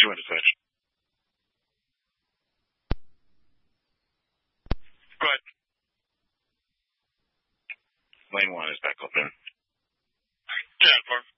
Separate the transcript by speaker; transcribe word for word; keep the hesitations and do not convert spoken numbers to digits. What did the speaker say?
Speaker 1: you want to finish. Go ahead. Lane one is back open.
Speaker 2: ten four.